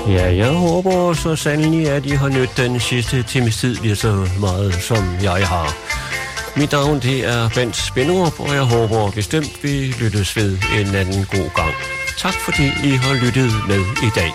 Ja, jeg håber så sandelig, at I har nydt den sidste times tid lige så meget, som jeg har. Mit navn, det er Bent Spinderup, og jeg håber bestemt, vi lyttes ved en anden god gang. Tak fordi I har lyttet med i dag.